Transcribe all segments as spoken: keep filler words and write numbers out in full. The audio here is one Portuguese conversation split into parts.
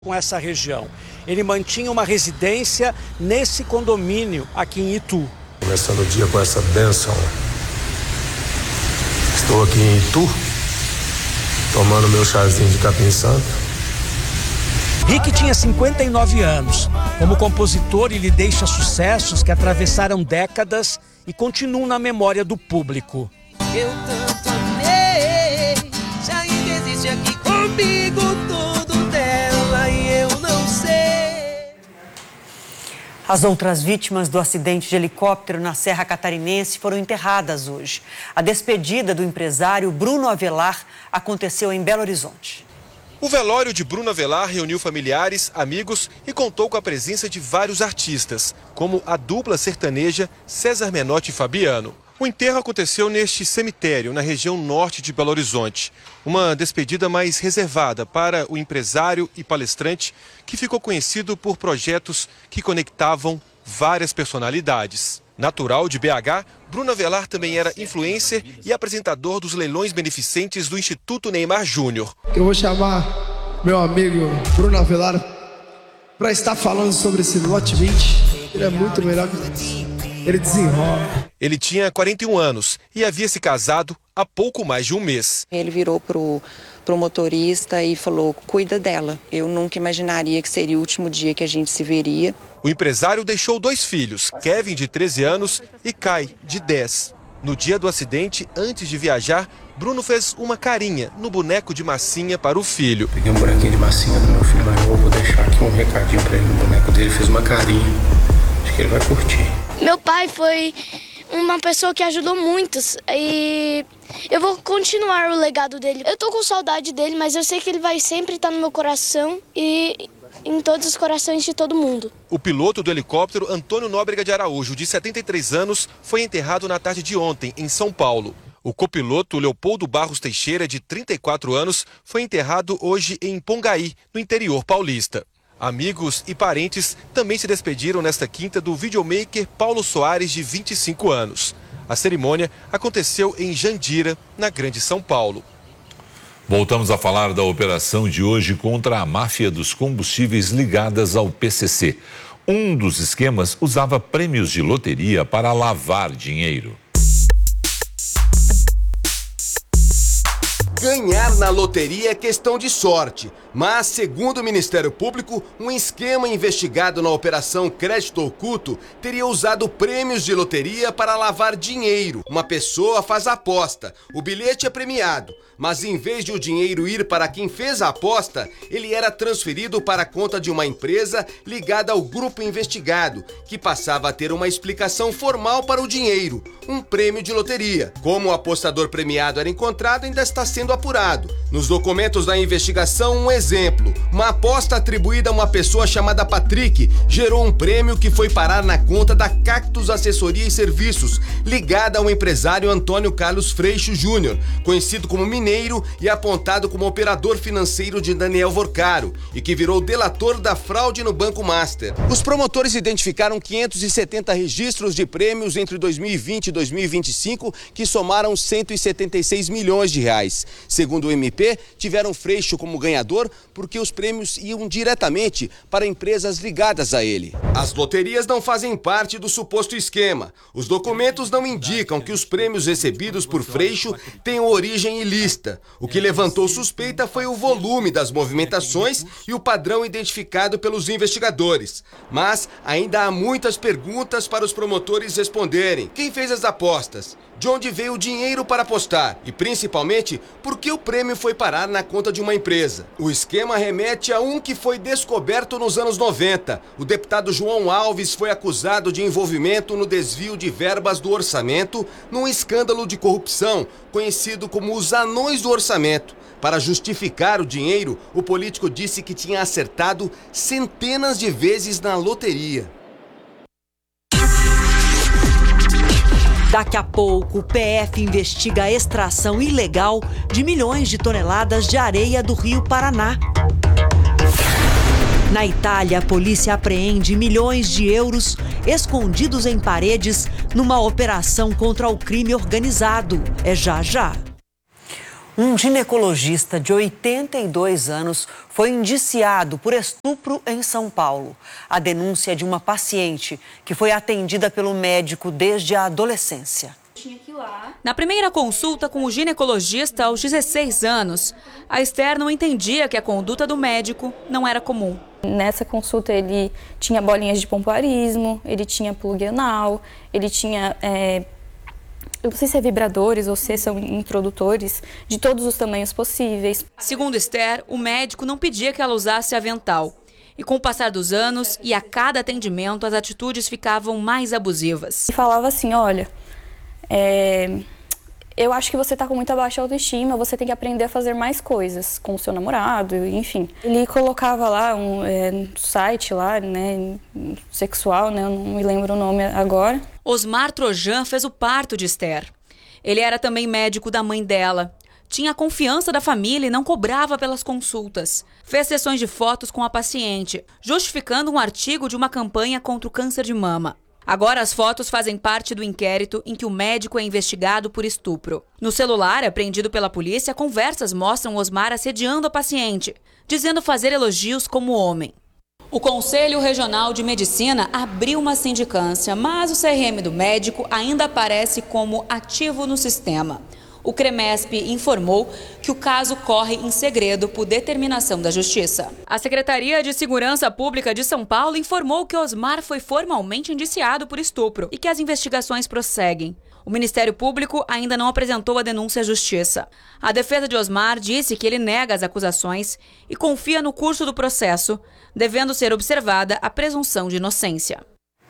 Com essa região. Ele mantinha uma residência nesse condomínio aqui em Itu. Começando o dia com essa bênção. Estou aqui em Itu, tomando meu chazinho de capim santo. Rick tinha cinquenta e nove anos. Como compositor, ele deixa sucessos que atravessaram décadas e continuam na memória do público. Eu tanto amei, já ainda existe aqui comigo tudo dela e eu não sei. As outras vítimas do acidente de helicóptero na Serra Catarinense foram enterradas hoje. A despedida do empresário Bruno Avelar aconteceu em Belo Horizonte. O velório de Bruno Avelar reuniu familiares, amigos e contou com a presença de vários artistas, como a dupla sertaneja César Menotti e Fabiano. O enterro aconteceu neste cemitério, na região norte de Belo Horizonte. Uma despedida mais reservada para o empresário e palestrante, que ficou conhecido por projetos que conectavam várias personalidades. Natural de B H, Bruno Avelar também era influencer e apresentador dos leilões beneficentes do Instituto Neymar Júnior. Eu vou chamar meu amigo Bruno Avelar para estar falando sobre esse lote vinte. Ele é muito melhor que isso. Ele desenrola. Ele tinha quarenta e um anos e havia se casado há pouco mais de um mês. Ele virou pro, pro motorista e falou, cuida dela. Eu nunca imaginaria que seria o último dia que a gente se veria. O empresário deixou dois filhos, Kevin, de treze anos, e Kai, de dez. No dia do acidente, antes de viajar, Bruno fez uma carinha no boneco de massinha para o filho. Peguei um bonequinho de massinha do meu filho, mas eu vou deixar aqui um recadinho para ele no boneco dele. Fez uma carinha. Acho que ele vai curtir. Meu pai foi uma pessoa que ajudou muitos e eu vou continuar o legado dele. Eu tô com saudade dele, mas eu sei que ele vai sempre estar no meu coração e em todos os corações de todo mundo. O piloto do helicóptero, Antônio Nóbrega de Araújo, de setenta e três anos, foi enterrado na tarde de ontem, em São Paulo. O copiloto, Leopoldo Barros Teixeira, de trinta e quatro anos, foi enterrado hoje em Pongaí, no interior paulista. Amigos e parentes também se despediram nesta quinta do videomaker Paulo Soares, de vinte e cinco anos. A cerimônia aconteceu em Jandira, na Grande São Paulo. Voltamos a falar da operação de hoje contra a máfia dos combustíveis ligadas ao P C C. Um dos esquemas usava prêmios de loteria para lavar dinheiro. Ganhar na loteria é questão de sorte, mas, segundo o Ministério Público, um esquema investigado na Operação Crédito Oculto teria usado prêmios de loteria para lavar dinheiro. Uma pessoa faz a aposta, o bilhete é premiado, mas em vez de o dinheiro ir para quem fez a aposta, ele era transferido para a conta de uma empresa ligada ao grupo investigado, que passava a ter uma explicação formal para o dinheiro, um prêmio de loteria. Como o apostador premiado era encontrado, ainda está sendo apurado. Nos documentos da investigação, um exemplo. Uma aposta atribuída a uma pessoa chamada Patrick gerou um prêmio que foi parar na conta da Cactus Assessoria e Serviços, ligada ao empresário Antônio Carlos Freixo Júnior, conhecido como Mineiro e apontado como operador financeiro de Daniel Vorcaro, e que virou delator da fraude no Banco Master. Os promotores identificaram quinhentos e setenta registros de prêmios entre dois mil e vinte e dois mil e vinte e cinco que somaram cento e setenta e seis milhões de reais. Segundo o M P, tiveram Freixo como ganhador porque os prêmios iam diretamente para empresas ligadas a ele. As loterias não fazem parte do suposto esquema. Os documentos não indicam que os prêmios recebidos por Freixo tenham origem ilícita. O que levantou suspeita foi o volume das movimentações e o padrão identificado pelos investigadores. Mas ainda há muitas perguntas para os promotores responderem. Quem fez as apostas? De onde veio o dinheiro para apostar? E, principalmente, por que o prêmio foi parar na conta de uma empresa? O esquema remete a um que foi descoberto nos anos noventa. O deputado João Alves foi acusado de envolvimento no desvio de verbas do orçamento num escândalo de corrupção, conhecido como os anões do orçamento. Para justificar o dinheiro, o político disse que tinha acertado centenas de vezes na loteria. Daqui a pouco, o P F investiga a extração ilegal de milhões de toneladas de areia do Rio Paraná. Na Itália, a polícia apreende milhões de euros escondidos em paredes numa operação contra o crime organizado. É já já. Um ginecologista de oitenta e dois anos foi indiciado por estupro em São Paulo. A denúncia é de uma paciente que foi atendida pelo médico desde a adolescência. Na primeira consulta com o ginecologista aos dezesseis anos, a Esther não entendia que a conduta do médico não era comum. Nessa consulta ele tinha bolinhas de pompoarismo, ele tinha plug anal, ele tinha... É... Eu não sei se é vibradores ou se são introdutores de todos os tamanhos possíveis. Segundo Esther, o médico não pedia que ela usasse avental. E com o passar dos anos e a cada atendimento, as atitudes ficavam mais abusivas. E falava assim, olha, é, eu acho que você está com muita baixa autoestima, você tem que aprender a fazer mais coisas com o seu namorado, enfim. Ele colocava lá um é, site lá, né, sexual, né, eu não me lembro o nome agora. Osmar Trojan fez o parto de Esther. Ele era também médico da mãe dela. Tinha a confiança da família e não cobrava pelas consultas. Fez sessões de fotos com a paciente, justificando um artigo de uma campanha contra o câncer de mama. Agora as fotos fazem parte do inquérito em que o médico é investigado por estupro. No celular, apreendido pela polícia, conversas mostram Osmar assediando a paciente, dizendo fazer elogios como homem. O Conselho Regional de Medicina abriu uma sindicância, mas o C R M do médico ainda aparece como ativo no sistema. O CREMESP informou que o caso corre em segredo por determinação da Justiça. A Secretaria de Segurança Pública de São Paulo informou que Osmar foi formalmente indiciado por estupro e que as investigações prosseguem. O Ministério Público ainda não apresentou a denúncia à Justiça. A defesa de Osmar disse que ele nega as acusações e confia no curso do processo, devendo ser observada a presunção de inocência.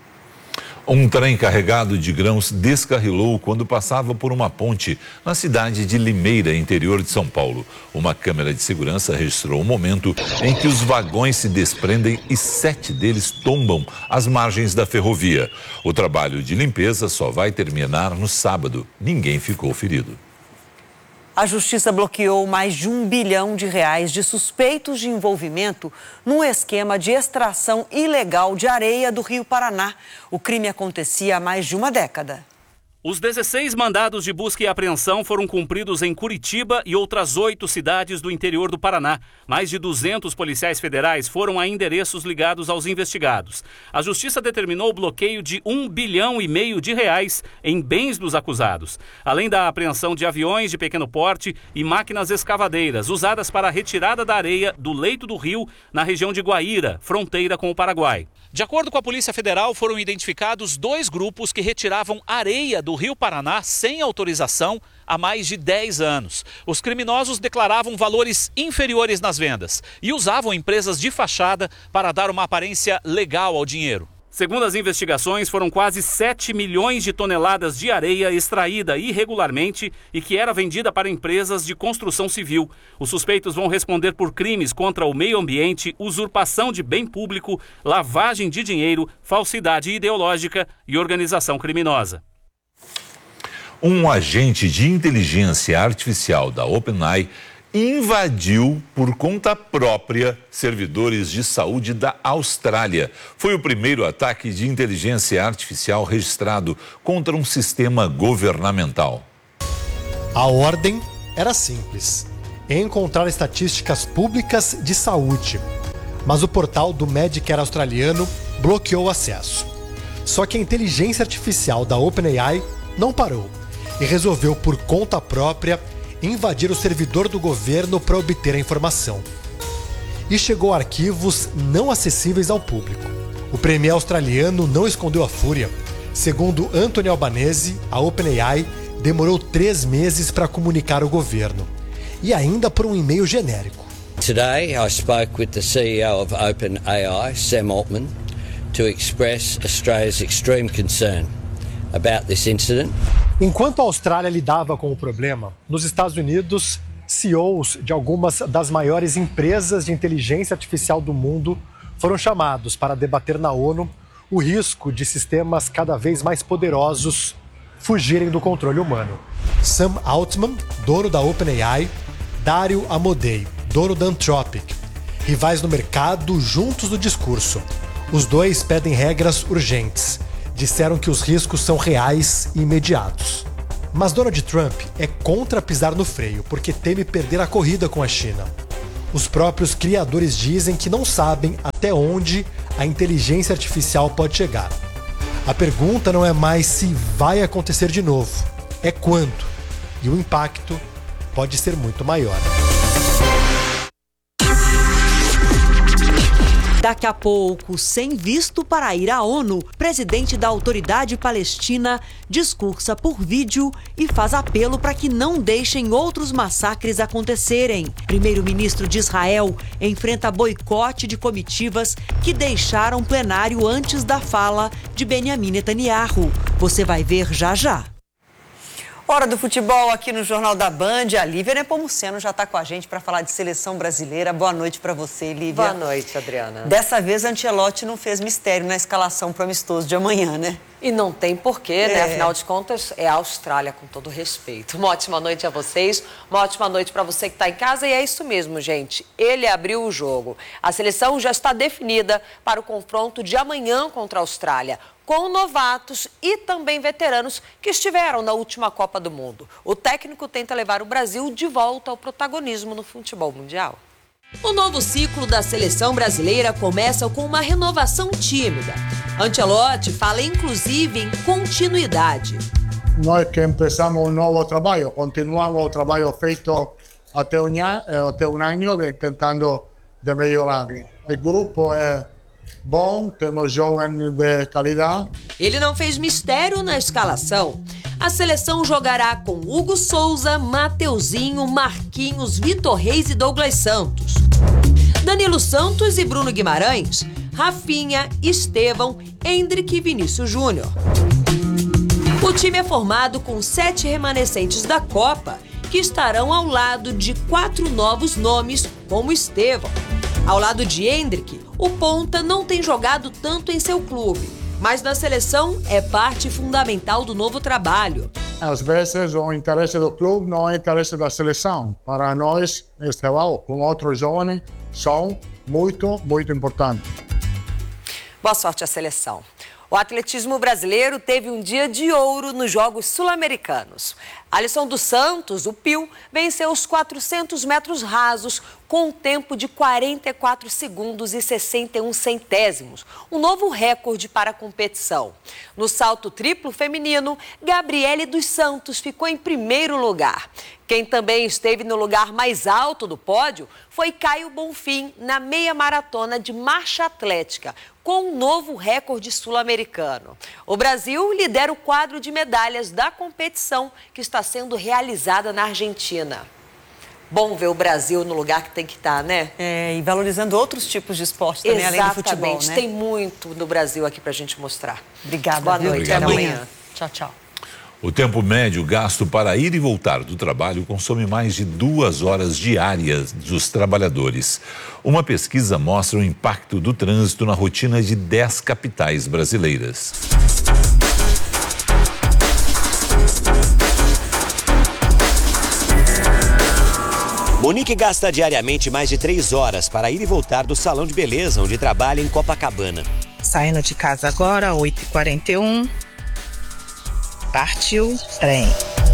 Um trem carregado de grãos descarrilou quando passava por uma ponte na cidade de Limeira, interior de São Paulo. Uma câmera de segurança registrou o momento em que os vagões se desprendem e sete deles tombam às margens da ferrovia. O trabalho de limpeza só vai terminar no sábado. Ninguém ficou ferido. A Justiça bloqueou mais de um bilhão de reais de suspeitos de envolvimento num esquema de extração ilegal de areia do Rio Paraná. O crime acontecia há mais de uma década. Os dezesseis mandados de busca e apreensão foram cumpridos em Curitiba e outras oito cidades do interior do Paraná. Mais de duzentos policiais federais foram a endereços ligados aos investigados. A Justiça determinou o bloqueio de um bilhão e meio de reais em bens dos acusados, além da apreensão de aviões de pequeno porte e máquinas escavadeiras usadas para a retirada da areia do leito do rio na região de Guaíra, fronteira com o Paraguai. De acordo com a Polícia Federal, foram identificados dois grupos que retiravam areia do Rio Paraná sem autorização há mais de dez anos. Os criminosos declaravam valores inferiores nas vendas e usavam empresas de fachada para dar uma aparência legal ao dinheiro. Segundo as investigações, foram quase sete milhões de toneladas de areia extraída irregularmente e que era vendida para empresas de construção civil. Os suspeitos vão responder por crimes contra o meio ambiente, usurpação de bem público, lavagem de dinheiro, falsidade ideológica e organização criminosa. Um agente de inteligência artificial da OpenAI invadiu por conta própria servidores de saúde da Austrália. Foi o primeiro ataque de inteligência artificial registrado contra um sistema governamental. A ordem era simples: encontrar estatísticas públicas de saúde. Mas o portal do Medicare australiano bloqueou o acesso. Só que a inteligência artificial da OpenAI não parou e resolveu por conta própria invadir o servidor do governo para obter a informação. E chegou a arquivos não acessíveis ao público. O premier australiano não escondeu a fúria. Segundo Anthony Albanese, a OpenAI demorou três meses para comunicar ao governo. E ainda por um e-mail genérico. Today I spoke with the C E O of OpenAI, Sam Altman, to express Australia's extreme concern about this incident. Enquanto a Austrália lidava com o problema, nos Estados Unidos, C E Os de algumas das maiores empresas de inteligência artificial do mundo foram chamados para debater na ONU o risco de sistemas cada vez mais poderosos fugirem do controle humano. Sam Altman, dono da OpenAI, Dario Amodei, dono da Anthropic, rivais no mercado juntos no discurso. Os dois pedem regras urgentes. Disseram que os riscos são reais e imediatos. Mas Donald Trump é contra pisar no freio, porque teme perder a corrida com a China. Os próprios criadores dizem que não sabem até onde a inteligência artificial pode chegar. A pergunta não é mais se vai acontecer de novo, é quando. E o impacto pode ser muito maior. Daqui a pouco, sem visto para ir à ONU, presidente da Autoridade Palestina discursa por vídeo e faz apelo para que não deixem outros massacres acontecerem. Primeiro-ministro de Israel enfrenta boicote de comitivas que deixaram plenário antes da fala de Benjamin Netanyahu. Você vai ver já já. Hora do futebol aqui no Jornal da Band. A Lívia Nepomuceno já está com a gente para falar de seleção brasileira. Boa noite para você, Lívia. Boa noite, Adriana. Dessa vez, Ancelotti não fez mistério na escalação para o amistoso de amanhã, né? E não tem porquê, é. né? Afinal de contas, é a Austrália, com todo respeito. Uma ótima noite a vocês, uma ótima noite para você que está em casa. E é isso mesmo, gente. Ele abriu o jogo. A seleção já está definida para o confronto de amanhã contra a Austrália, com novatos e também veteranos que estiveram na última Copa do Mundo. O técnico tenta levar o Brasil de volta ao protagonismo no futebol mundial. O novo ciclo da seleção brasileira começa com uma renovação tímida. Ancelotti fala inclusive em continuidade. Nós que começamos um novo trabalho, continuamos o trabalho feito até um, até um ano, tentando de melhorar. O grupo é bom, temos jovens de qualidade. Ele não fez mistério na escalação. A seleção jogará com Hugo Souza, Mateuzinho, Marquinhos, Vitor Reis e Douglas Santos. Danilo Santos e Bruno Guimarães, Rafinha, Estevão, Endrick e Vinícius Júnior. O time é formado com sete remanescentes da Copa, que estarão ao lado de quatro novos nomes, como Estevão. Ao lado de Endrick, o ponta não tem jogado tanto em seu clube, mas na seleção é parte fundamental do novo trabalho. Às vezes o interesse do clube não é o interesse da seleção. Para nós, este trabalho com outros jovens são muito, muito importantes. Boa sorte à seleção. O atletismo brasileiro teve um dia de ouro nos Jogos Sul-Americanos. Alisson dos Santos, o Pio, venceu os quatrocentos metros rasos com um tempo de quarenta e quatro segundos e sessenta e um centésimos, um novo recorde para a competição. No salto triplo feminino, Gabriele dos Santos ficou em primeiro lugar. Quem também esteve no lugar mais alto do pódio foi Caio Bonfim, na meia maratona de marcha atlética, com um novo recorde sul-americano. O Brasil lidera o quadro de medalhas da competição, que está sendo realizada na Argentina. Bom ver o Brasil no lugar que tem que estar, né? É, e valorizando outros tipos de esporte também, Exatamente. Além do futebol, né? Tem muito no Brasil aqui pra gente mostrar. Obrigada. Boa viu? noite. Até Obrigado. amanhã. Tchau, tchau. O tempo médio gasto para ir e voltar do trabalho consome mais de duas horas diárias dos trabalhadores. Uma pesquisa mostra o impacto do trânsito na rotina de dez capitais brasileiras. Monique gasta diariamente mais de três horas para ir e voltar do salão de beleza onde trabalha em Copacabana. Saindo de casa agora, oito e quarenta e um. Partiu trem.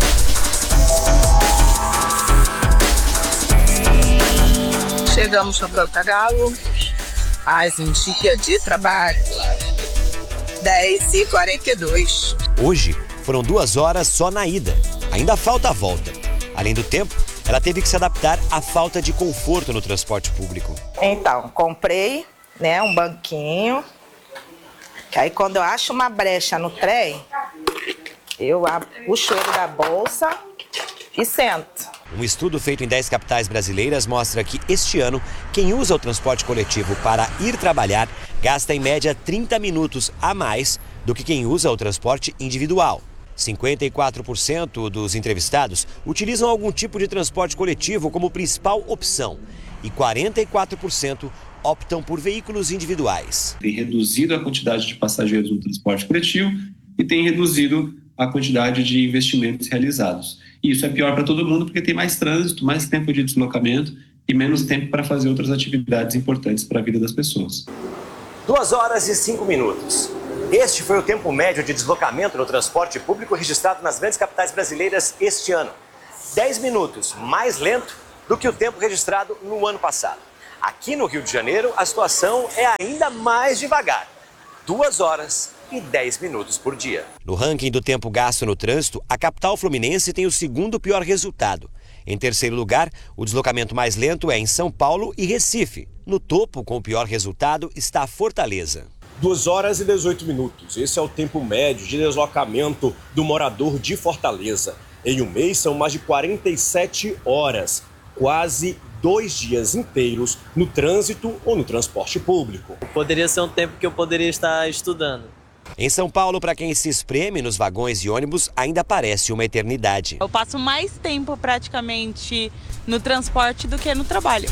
Chegamos no Cantagalo, mais um dia de trabalho. dez e quarenta e dois. Hoje foram duas horas só na ida. Ainda falta a volta. Além do tempo, ela teve que se adaptar à falta de conforto no transporte público. Então, comprei, né, um banquinho. Que aí quando eu acho uma brecha no trem, eu puxo ele da bolsa e sento. Um estudo feito em dez capitais brasileiras mostra que este ano, quem usa o transporte coletivo para ir trabalhar gasta em média trinta minutos a mais do que quem usa o transporte individual. cinquenta e quatro por cento dos entrevistados utilizam algum tipo de transporte coletivo como principal opção e quarenta e quatro por cento optam por veículos individuais. Tem reduzido a quantidade de passageiros no transporte coletivo e tem reduzido a quantidade de investimentos realizados. E isso é pior para todo mundo porque tem mais trânsito, mais tempo de deslocamento e menos tempo para fazer outras atividades importantes para a vida das pessoas. Duas horas e cinco minutos. Este foi o tempo médio de deslocamento no transporte público registrado nas grandes capitais brasileiras este ano. dez minutos mais lento do que o tempo registrado no ano passado. Aqui no Rio de Janeiro, a situação é ainda mais devagar. duas horas e dez minutos por dia. No ranking do tempo gasto no trânsito, a capital fluminense tem o segundo pior resultado. Em terceiro lugar, o deslocamento mais lento é em São Paulo e Recife. No topo, com o pior resultado, está Fortaleza. duas horas e dezoito minutos. Esse é o tempo médio de deslocamento do morador de Fortaleza. Em um mês, são mais de quarenta e sete horas. Quase dois dias inteiros no trânsito ou no transporte público. Poderia ser um tempo que eu poderia estar estudando. Em São Paulo, para quem se espreme nos vagões e ônibus, ainda parece uma eternidade. Eu passo mais tempo praticamente no transporte do que no trabalho.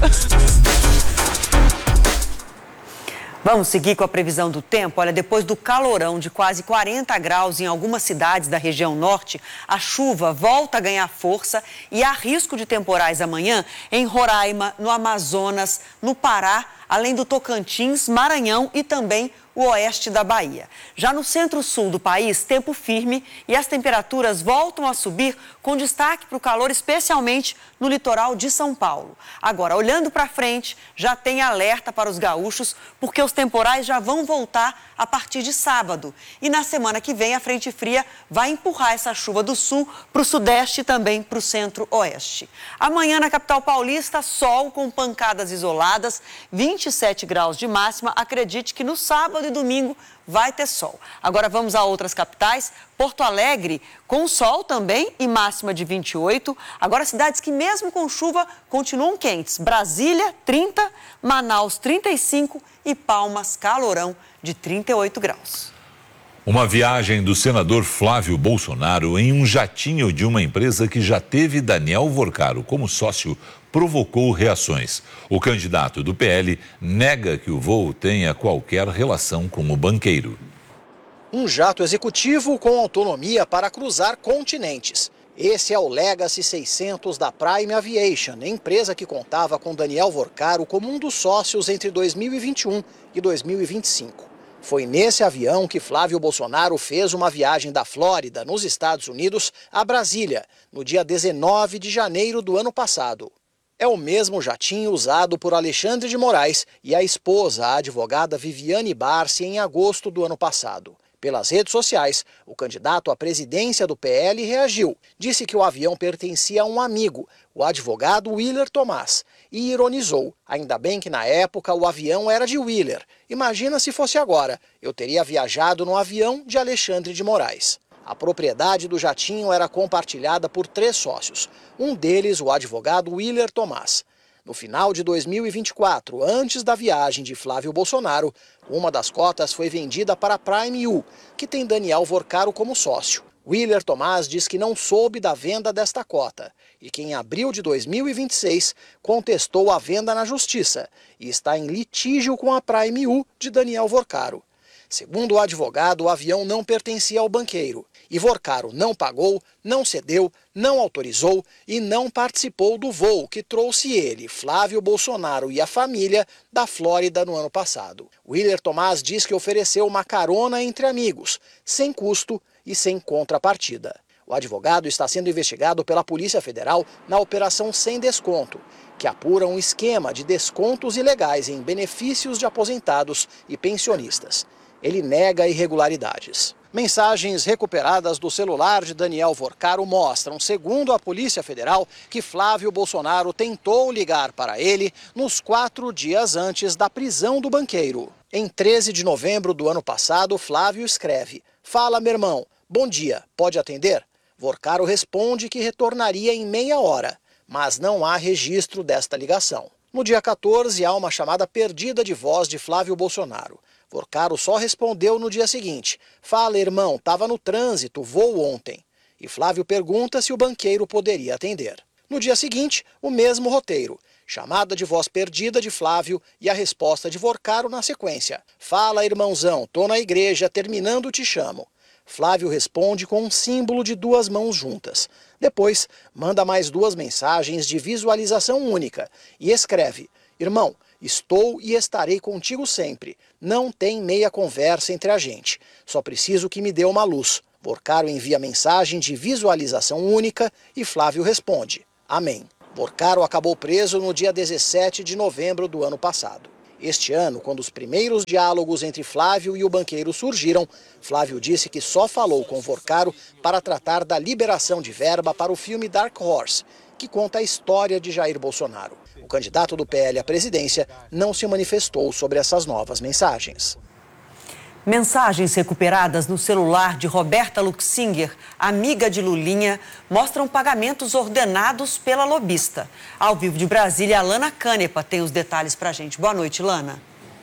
Vamos seguir com a previsão do tempo. Olha, depois do calorão de quase quarenta graus em algumas cidades da região norte, a chuva volta a ganhar força e há risco de temporais amanhã em Roraima, no Amazonas, no Pará, além do Tocantins, Maranhão e também o oeste da Bahia. Já no centro-sul do país, tempo firme e as temperaturas voltam a subir, com destaque para o calor, especialmente no litoral de São Paulo. Agora, olhando para frente, já tem alerta para os gaúchos, porque os temporais já vão voltar a partir de sábado. E na semana que vem, a frente fria vai empurrar essa chuva do sul para o sudeste e também para o centro-oeste. Amanhã, na capital paulista, sol com pancadas isoladas, vinte e sete graus de máxima. Acredite que no sábado e domingo vai ter sol. Agora vamos a outras capitais. Porto Alegre com sol também e máxima de vinte e oito. Agora cidades que mesmo com chuva continuam quentes. Brasília, trinta, Manaus, trinta e cinco e Palmas, calorão de trinta e oito graus. Uma viagem do senador Flávio Bolsonaro em um jatinho de uma empresa que já teve Daniel Vorcaro como sócio provocou reações. O candidato do P L nega que o voo tenha qualquer relação com o banqueiro. Um jato executivo com autonomia para cruzar continentes. Esse é o Legacy seiscentos da Prime Aviation, empresa que contava com Daniel Vorcaro como um dos sócios entre dois mil e vinte e um e dois mil e vinte e cinco. Foi nesse avião que Flávio Bolsonaro fez uma viagem da Flórida, nos Estados Unidos, a Brasília, no dia dezenove de janeiro do ano passado. É o mesmo jatinho usado por Alexandre de Moraes e a esposa, a advogada Viviane Barsi, em agosto do ano passado. Pelas redes sociais, o candidato à presidência do P L reagiu. Disse que o avião pertencia a um amigo, o advogado Willer Tomás, e ironizou. Ainda bem que na época o avião era de Willer. Imagina se fosse agora. Eu teria viajado no avião de Alexandre de Moraes. A propriedade do jatinho era compartilhada por três sócios. Um deles, o advogado Willer Tomás. No final de dois mil e vinte e quatro, antes da viagem de Flávio Bolsonaro, uma das cotas foi vendida para a Prime U, que tem Daniel Vorcaro como sócio. Willer Tomás diz que não soube da venda desta cota e que em abril de dois mil e vinte e seis contestou a venda na justiça e está em litígio com a Prime U de Daniel Vorcaro. Segundo o advogado, o avião não pertencia ao banqueiro e Vorcaro não pagou, não cedeu, não autorizou e não participou do voo que trouxe ele, Flávio Bolsonaro e a família da Flórida no ano passado. Willer Tomás diz que ofereceu uma carona entre amigos, sem custo e sem contrapartida. O advogado está sendo investigado pela Polícia Federal na Operação Sem Desconto, que apura um esquema de descontos ilegais em benefícios de aposentados e pensionistas. Ele nega irregularidades. Mensagens recuperadas do celular de Daniel Vorcaro mostram, segundo a Polícia Federal, que Flávio Bolsonaro tentou ligar para ele nos quatro dias antes da prisão do banqueiro. Em treze de novembro do ano passado, Flávio escreve: "Fala, meu irmão, bom dia, pode atender?" Vorcaro responde que retornaria em meia hora, mas não há registro desta ligação. No dia quatorze, há uma chamada perdida de voz de Flávio Bolsonaro. Vorcaro só respondeu no dia seguinte: "Fala, irmão, estava no trânsito, voo ontem." E Flávio pergunta se o banqueiro poderia atender. No dia seguinte, o mesmo roteiro. Chamada de voz perdida de Flávio e a resposta de Vorcaro na sequência: "Fala, irmãozão, tô na igreja, terminando te chamo." Flávio responde com um símbolo de duas mãos juntas. Depois, manda mais duas mensagens de visualização única e escreve: "Irmão, Estou e estarei contigo sempre. Não tem meia conversa entre a gente. Só preciso que me dê uma luz. Vorcaro envia mensagem de visualização única e Flávio responde: Amém. Vorcaro acabou preso no dia dezessete de novembro do ano passado. Este ano, quando os primeiros diálogos entre Flávio e o banqueiro surgiram, Flávio disse que só falou com Vorcaro para tratar da liberação de verba para o filme Dark Horse, que conta a história de Jair Bolsonaro. O candidato do P L à presidência não se manifestou sobre essas novas mensagens. Mensagens recuperadas no celular de Roberta Luxinger, amiga de Lulinha, mostram pagamentos ordenados pela lobista. Ao vivo de Brasília, a Lana Canepa tem os detalhes pra gente. Boa noite, Lana.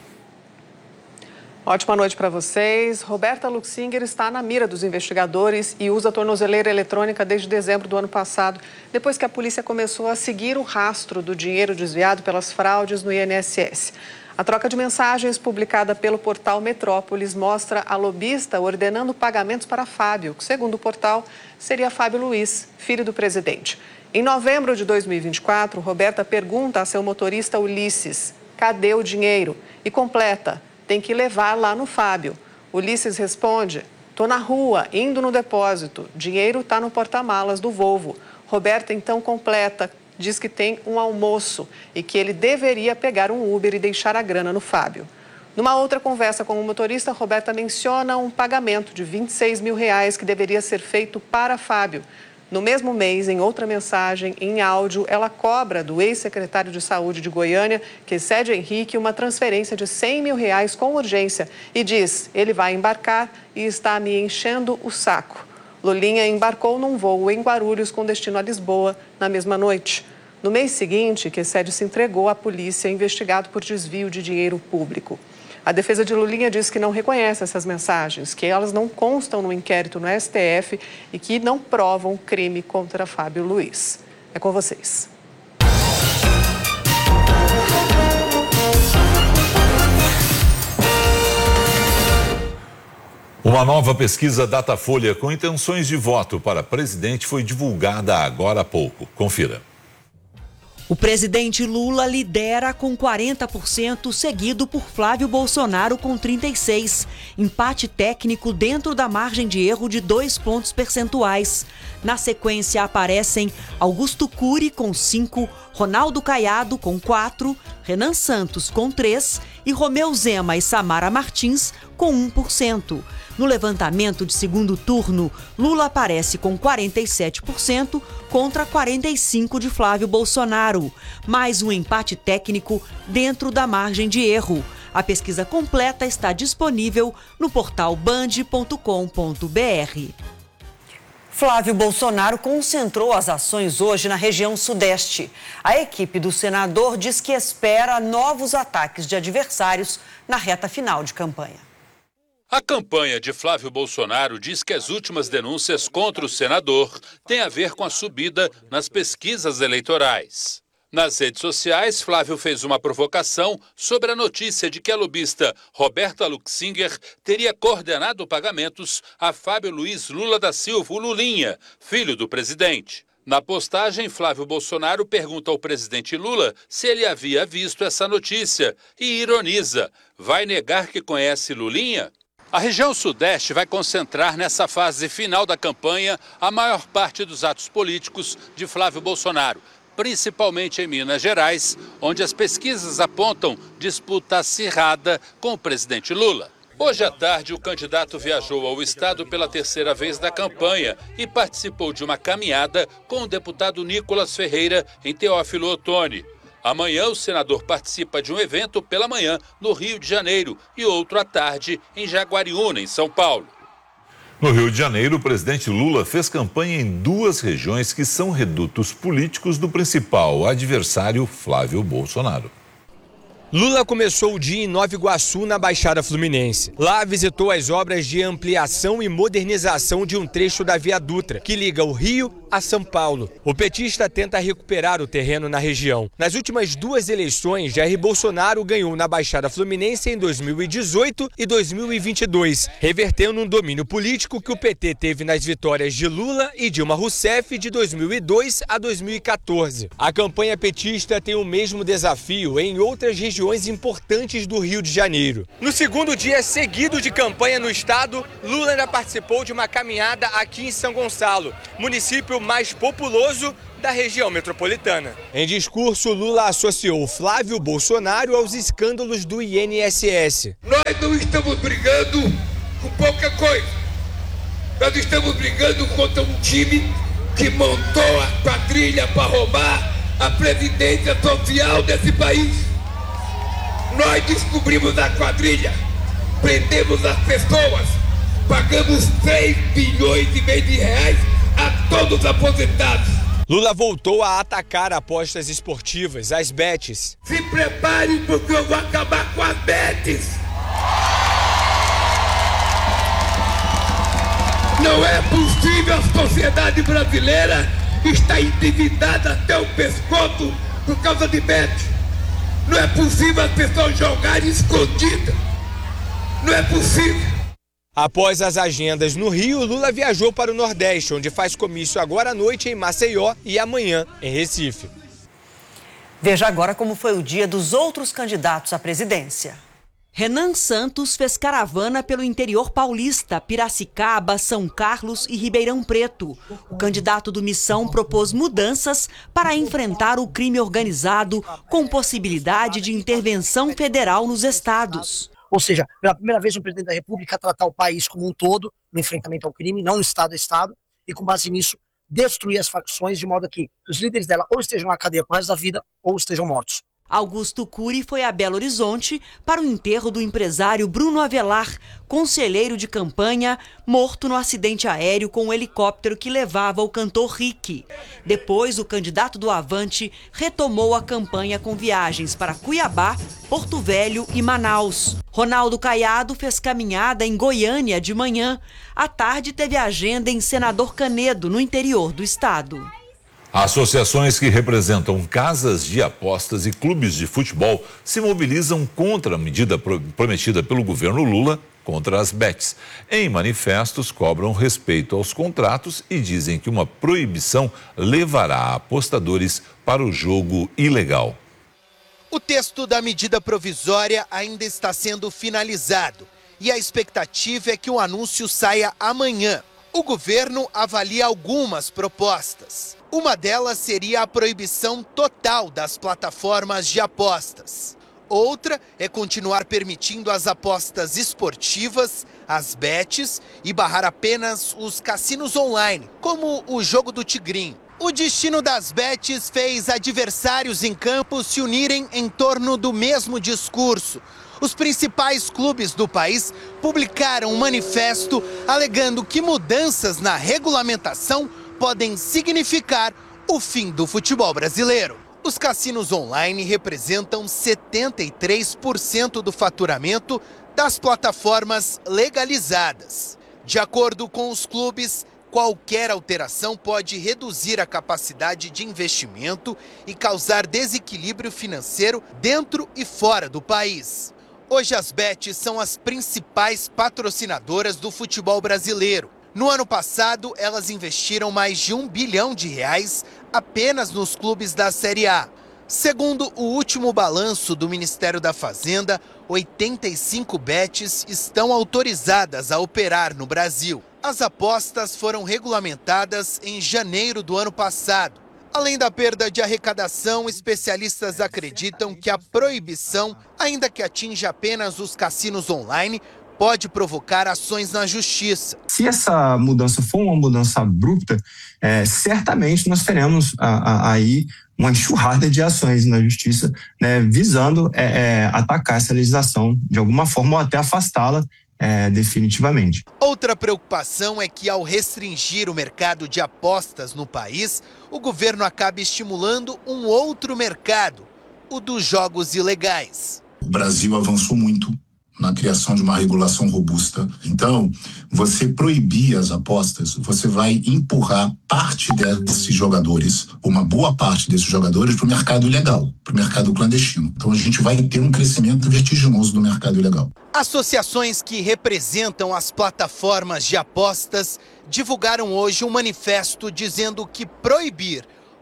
Ótima noite para vocês. Roberta Luxinger está na mira dos investigadores e usa tornozeleira eletrônica desde dezembro do ano passado, depois que a polícia começou a seguir o rastro do dinheiro desviado pelas fraudes no I N S S. A troca de mensagens publicada pelo portal Metrópolis mostra a lobista ordenando pagamentos para Fábio, que, segundo o portal, seria Fábio Luiz, filho do presidente. Em novembro de dois mil e vinte e quatro, Roberta pergunta a seu motorista Ulisses: cadê o dinheiro? E completa: tem que levar lá no Fábio. Ulisses responde: tô na rua, indo no depósito. Dinheiro está no porta-malas do Volvo. Roberta então completa: diz que tem um almoço e que ele deveria pegar um Uber e deixar a grana no Fábio. Numa outra conversa com o motorista, Roberta menciona um pagamento de vinte e seis mil reais que deveria ser feito para Fábio. No mesmo mês, em outra mensagem, em áudio, ela cobra do ex-secretário de Saúde de Goiânia, Quecede Henrique, uma transferência de cem mil reais com urgência e diz: ele vai embarcar e está me enchendo o saco. Lulinha embarcou num voo em Guarulhos com destino a Lisboa na mesma noite. No mês seguinte, Quecede se entregou à polícia investigado por desvio de dinheiro público. A defesa de Lulinha diz que não reconhece essas mensagens, que elas não constam no inquérito no S T F e que não provam crime contra Fábio Luiz. É com vocês. Uma nova pesquisa Datafolha com intenções de voto para presidente foi divulgada agora há pouco. Confira. O presidente Lula lidera com quarenta por cento, seguido por Flávio Bolsonaro com trinta e seis por cento. Empate técnico dentro da margem de erro de dois pontos percentuais. Na sequência aparecem Augusto Cury com cinco, Ronaldo Caiado com quatro, Renan Santos com três e Romeu Zema e Samara Martins com um por cento. No levantamento de segundo turno, Lula aparece com quarenta e sete por cento contra quarenta e cinco por cento de Flávio Bolsonaro. Mais um empate técnico dentro da margem de erro. A pesquisa completa está disponível no portal band ponto com ponto br. Flávio Bolsonaro concentrou as ações hoje na região sudeste. A equipe do senador diz que espera novos ataques de adversários na reta final de campanha. A campanha de Flávio Bolsonaro diz que as últimas denúncias contra o senador têm a ver com a subida nas pesquisas eleitorais. Nas redes sociais, Flávio fez uma provocação sobre a notícia de que a lobista Roberta Luxinger teria coordenado pagamentos a Fábio Luiz Lula da Silva, o Lulinha, filho do presidente. Na postagem, Flávio Bolsonaro pergunta ao presidente Lula se ele havia visto essa notícia e ironiza: vai negar que conhece Lulinha? A região sudeste vai concentrar nessa fase final da campanha a maior parte dos atos políticos de Flávio Bolsonaro, principalmente em Minas Gerais, onde as pesquisas apontam disputa acirrada com o presidente Lula. Hoje à tarde, o candidato viajou ao estado pela terceira vez da campanha e participou de uma caminhada com o deputado Nicolas Ferreira em Teófilo Otoni. Amanhã, o senador participa de um evento pela manhã no Rio de Janeiro e outro à tarde em Jaguariúna, em São Paulo. No Rio de Janeiro, o presidente Lula fez campanha em duas regiões que são redutos políticos do principal adversário, Flávio Bolsonaro. Lula começou o dia em Nova Iguaçu, na Baixada Fluminense. Lá visitou as obras de ampliação e modernização de um trecho da Via Dutra, que liga o Rio a São Paulo. O petista tenta recuperar o terreno na região. Nas últimas duas eleições, Jair Bolsonaro ganhou na Baixada Fluminense em dois mil e dezoito e dois mil e vinte e dois, revertendo um domínio político que o P T teve nas vitórias de Lula e Dilma Rousseff de dois mil e dois a dois mil e quatorze. A campanha petista tem o mesmo desafio em outras regiões regiões importantes do Rio de Janeiro. No segundo dia seguido de campanha no estado, Lula ainda participou de uma caminhada aqui em São Gonçalo, município mais populoso da região metropolitana. Em discurso, Lula associou Flávio Bolsonaro aos escândalos do I N S S. Nós não estamos brigando com pouca coisa. Nós estamos brigando contra um time que montou a quadrilha para roubar a previdência social desse país. Nós descobrimos a quadrilha, prendemos as pessoas, pagamos três bilhões e meio de reais a todos os aposentados. Lula voltou a atacar apostas esportivas, as bets. Se prepare porque eu vou acabar com as bets. Não é possível a sociedade brasileira estar endividada até o pescoço por causa de bets. Não é possível as pessoas jogarem escondidas. Não é possível. Após as agendas no Rio, Lula viajou para o Nordeste, onde faz comício agora à noite em Maceió e amanhã em Recife. Veja agora como foi o dia dos outros candidatos à presidência. Renan Santos fez caravana pelo interior paulista, Piracicaba, São Carlos e Ribeirão Preto. O candidato do Missão propôs mudanças para enfrentar o crime organizado, com possibilidade de intervenção federal nos estados. Ou seja, pela primeira vez o presidente da República tratar o país como um todo no enfrentamento ao crime, não estado a estado, e com base nisso destruir as facções de modo que os líderes dela ou estejam na cadeia pro resto da vida ou estejam mortos. Augusto Cury foi a Belo Horizonte para o enterro do empresário Bruno Avelar, conselheiro de campanha, morto no acidente aéreo com o helicóptero que levava o cantor Rick. Depois, o candidato do Avante retomou a campanha com viagens para Cuiabá, Porto Velho e Manaus. Ronaldo Caiado fez caminhada em Goiânia de manhã. À tarde, teve agenda em Senador Canedo, no interior do estado. Associações que representam casas de apostas e clubes de futebol se mobilizam contra a medida prometida pelo governo Lula contra as bets. Em manifestos, cobram respeito aos contratos e dizem que uma proibição levará apostadores para o jogo ilegal. O texto da medida provisória ainda está sendo finalizado e a expectativa é que o anúncio saia amanhã. O governo avalia algumas propostas. Uma delas seria a proibição total das plataformas de apostas. Outra é continuar permitindo as apostas esportivas, as bets, e barrar apenas os cassinos online, como o jogo do Tigrinho. O destino das bets fez adversários em campo se unirem em torno do mesmo discurso. Os principais clubes do país publicaram um manifesto alegando que mudanças na regulamentação podem significar o fim do futebol brasileiro. Os cassinos online representam setenta e três por cento do faturamento das plataformas legalizadas. De acordo com os clubes, qualquer alteração pode reduzir a capacidade de investimento e causar desequilíbrio financeiro dentro e fora do país. Hoje as bets são as principais patrocinadoras do futebol brasileiro. No ano passado, elas investiram mais de um bilhão de reais apenas nos clubes da Série A. Segundo o último balanço do Ministério da Fazenda, oitenta e cinco bets estão autorizadas a operar no Brasil. As apostas foram regulamentadas em janeiro do ano passado. Além da perda de arrecadação, especialistas acreditam que a proibição, ainda que atinja apenas os cassinos online, pode provocar ações na justiça. Se essa mudança for uma mudança abrupta, é, certamente nós teremos a, a, aí uma enxurrada de ações na justiça, né, visando é, é, atacar essa legislação de alguma forma ou até afastá-la é, definitivamente. Outra preocupação é que, ao restringir o mercado de apostas no país, o governo acabe estimulando um outro mercado, o dos jogos ilegais. O Brasil avançou muito na criação de uma regulação robusta. Então, você proibir as apostas, você vai empurrar parte desses jogadores, uma boa parte desses jogadores, para o mercado ilegal, para o mercado clandestino. Então, a gente vai ter um crescimento vertiginoso do mercado ilegal. Associações que representam as plataformas de apostas divulgaram hoje um manifesto dizendo que proibir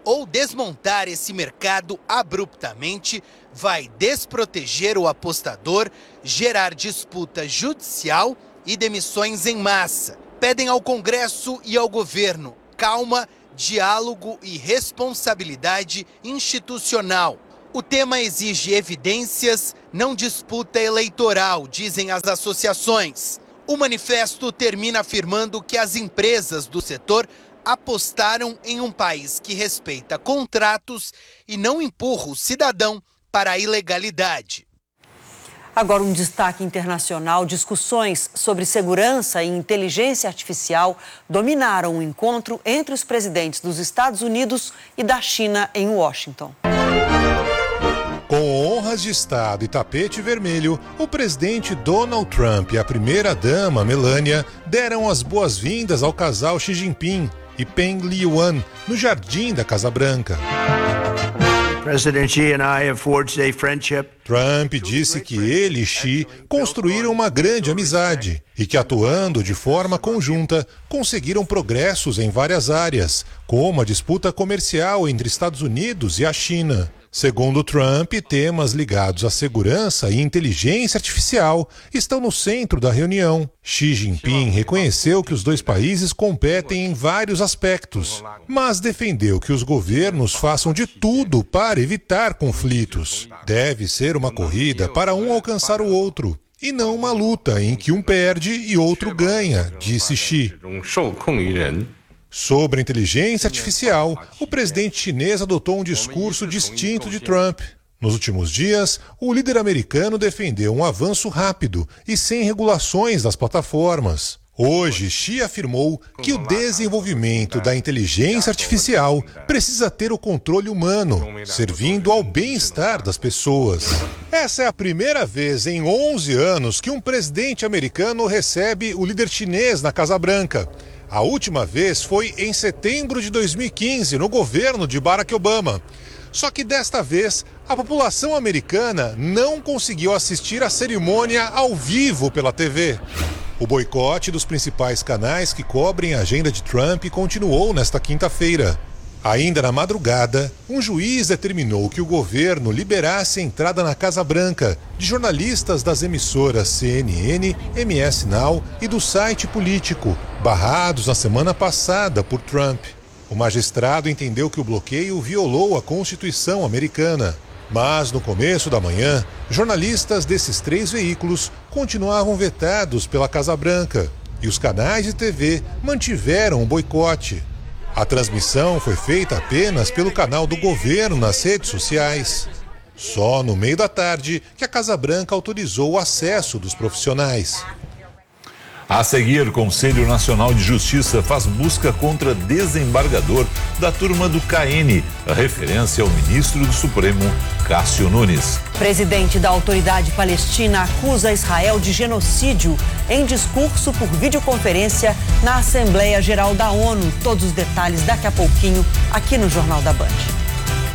ou desmontar esse mercado abruptamente vai desproteger o apostador, gerar disputa judicial e demissões em massa. Pedem ao Congresso e ao governo calma, diálogo e responsabilidade institucional. O tema exige evidências, não disputa eleitoral, dizem as associações. O manifesto termina afirmando que as empresas do setor apostaram em um país que respeita contratos e não empurra o cidadão para a ilegalidade. Agora, um destaque internacional: discussões sobre segurança e inteligência artificial dominaram o encontro entre os presidentes dos Estados Unidos e da China em Washington. Com honras de Estado e tapete vermelho, o presidente Donald Trump e a primeira-dama Melania deram as boas-vindas ao casal Xi Jinping e Peng Liyuan no jardim da Casa Branca. Trump disse que ele e Xi construíram uma grande amizade e que, atuando de forma conjunta, conseguiram progressos em várias áreas, como a disputa comercial entre Estados Unidos e a China. Segundo Trump, temas ligados à segurança e inteligência artificial estão no centro da reunião. Xi Jinping reconheceu que os dois países competem em vários aspectos, mas defendeu que os governos façam de tudo para evitar conflitos. Deve ser uma corrida para um alcançar o outro, e não uma luta em que um perde e outro ganha, disse Xi. Sobre a inteligência artificial, o presidente chinês adotou um discurso distinto de Trump. Nos últimos dias, o líder americano defendeu um avanço rápido e sem regulações das plataformas. Hoje, Xi afirmou que o desenvolvimento da inteligência artificial precisa ter o controle humano, servindo ao bem-estar das pessoas. Essa é a primeira vez em onze anos que um presidente americano recebe o líder chinês na Casa Branca. A última vez foi em setembro de dois mil e quinze, no governo de Barack Obama. Só que desta vez, a população americana não conseguiu assistir à cerimônia ao vivo pela T V. O boicote dos principais canais que cobrem a agenda de Trump continuou nesta quinta-feira. Ainda na madrugada, um juiz determinou que o governo liberasse a entrada na Casa Branca de jornalistas das emissoras C N N, M S Now e do site político, barrados na semana passada por Trump. O magistrado entendeu que o bloqueio violou a Constituição americana. Mas, no começo da manhã, jornalistas desses três veículos continuavam vetados pela Casa Branca e os canais de T V mantiveram o boicote. A transmissão foi feita apenas pelo canal do governo nas redes sociais. Só no meio da tarde que a Casa Branca autorizou o acesso dos profissionais. A seguir, o Conselho Nacional de Justiça faz busca contra desembargador da turma do K N, a referência ao ministro do Supremo, Cássio Nunes. Presidente da Autoridade Palestina acusa Israel de genocídio em discurso por videoconferência na Assembleia Geral da ONU. Todos os detalhes daqui a pouquinho aqui no Jornal da Band.